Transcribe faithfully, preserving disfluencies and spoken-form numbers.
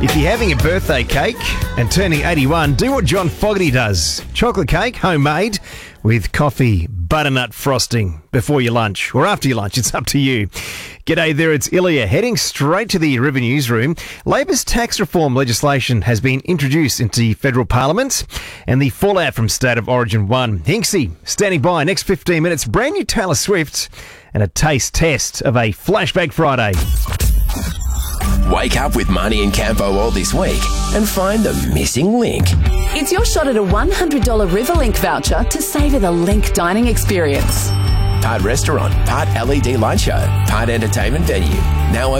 If you're having a birthday cake and turning eighty-one, do what John Fogerty does. Chocolate cake, homemade, with coffee, butternut frosting before your lunch or after your lunch. It's up to you. G'day there, it's Ilya. Heading straight to the River Newsroom. Labor's tax reform legislation has been introduced into federal parliament and the fallout from State of Origin one. Hinksy standing by next fifteen minutes. Brand new Taylor Swift and a taste test of a Flashback Friday. Wake up with Marnie and Campo all this week and find the missing link. It's your shot at a one hundred dollars Riverlink voucher to savour the Link dining experience. Part restaurant, part L E D light show, part entertainment venue. Now